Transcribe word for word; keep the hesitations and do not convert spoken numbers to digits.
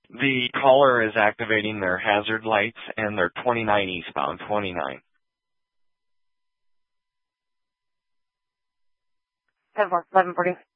The caller is activating their hazard lights and they're twenty-nine eastbound, twenty-nine. ten four, eleven forty.